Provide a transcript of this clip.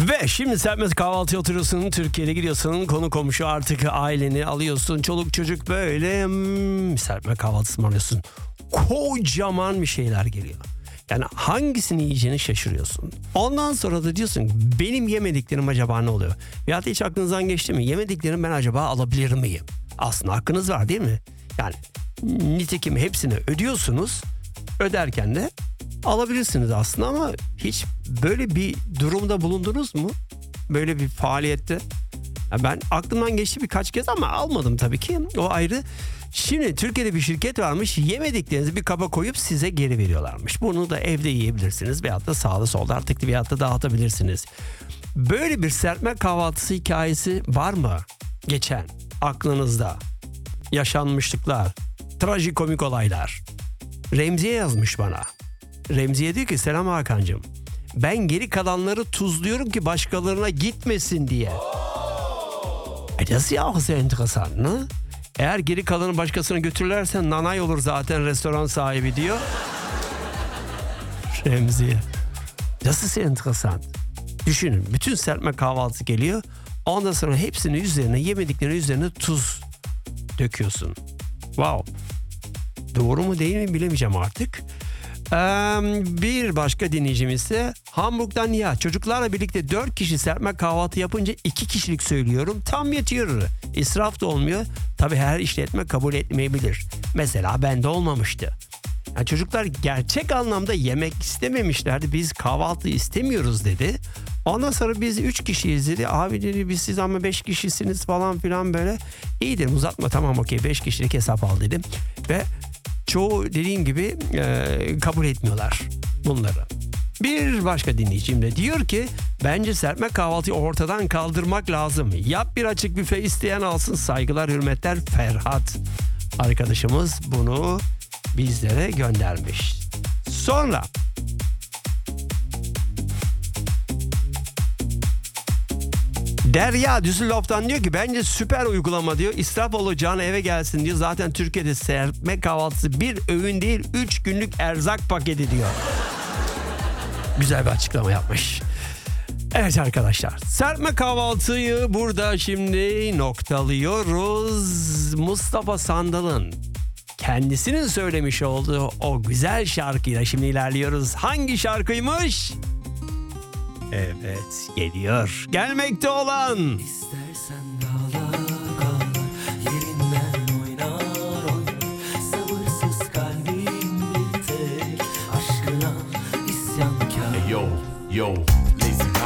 Ve şimdi serpme kahvaltıya oturuyorsun, Türkiye'de gidiyorsun, konu komşu artık aileni alıyorsun, çoluk çocuk böyle serpme kahvaltısı mı arıyorsun? Kocaman bir şeyler geliyor. Yani hangisini yiyeceğini şaşırıyorsun. Ondan sonra da diyorsun benim yemediklerim acaba ne oluyor? Veyahut hiç aklınızdan geçti mi? Yemediklerimi ben acaba alabilir miyim? Aslında hakkınız var değil mi? Yani nitekim hepsini ödüyorsunuz. Öderken de alabilirsiniz aslında ama hiç böyle bir durumda bulundunuz mu? Böyle bir faaliyette. Ya ben aklımdan geçti birkaç kez ama almadım tabii ki. O ayrı. Şimdi Türkiye'de bir şirket varmış. Yemediklerinizi bir kaba koyup size geri veriyorlarmış. Bunu da evde yiyebilirsiniz veyahut da sağda solda artık veyahut da dağıtabilirsiniz. Böyle bir serpme kahvaltısı hikayesi var mı? Geçen aklınızda yaşanmışlıklar, trajikomik olaylar. Remziye yazmış bana. Remziye diyor ki selam Hakan'cığım. Ben geri kalanları tuzluyorum ki başkalarına gitmesin diye. Das ist ja auch sehr interessant, ne? Eğer geri kalanı başkasına götürürlerse nanay olur zaten restoran sahibi diyor. Remziye. Das ist sehr interessant. Düşünün bütün serpme kahvaltı geliyor. Ondan sonra hepsinin üzerine yemediklerinin üzerine tuz döküyorsun. Wow. Doğru mu değil mi bilemeyeceğim artık. Bir başka dinleyicimiz ise Hamburg'dan ya çocuklarla birlikte 4 kişi serpme kahvaltı yapınca 2 kişilik söylüyorum tam yetiyor. İsraf da olmuyor. Tabii her işletme kabul etmeyebilir. Mesela bende olmamıştı. Yani çocuklar gerçek anlamda yemek istememişlerdi. Biz kahvaltı istemiyoruz dedi. Ondan sonra biz 3 kişiyiz dedi. Abi dedi biz siz ama 5 kişisiniz falan filan böyle. İyi dedim uzatma tamam okey 5 kişilik hesap al dedim. Ve çoğu dediğim gibi kabul etmiyorlar bunları. Bir başka dinleyicim de diyor ki bence serpme kahvaltıyı ortadan kaldırmak lazım. Yap bir açık büfe isteyen alsın saygılar hürmetler Ferhat. Arkadaşımız bunu bizlere göndermiş. Sonra Derya Düsseldorf'tan diyor ki bence süper uygulama diyor. İsraf olacağına eve gelsin diyor. Zaten Türkiye'de serpme kahvaltısı bir öğün değil 3 günlük erzak paketi diyor. Güzel bir açıklama yapmış. Evet arkadaşlar serpme kahvaltıyı burada şimdi noktalıyoruz. Mustafa Sandal'ın kendisinin söylemiş olduğu o güzel şarkıyla şimdi ilerliyoruz. Hangi şarkıymış? Evet geliyor. Gelmekte olan. İstersen dağlar dağlar yerinden oynar sabırsız kalbim bir tek aşkına isyankar. Yo, yo.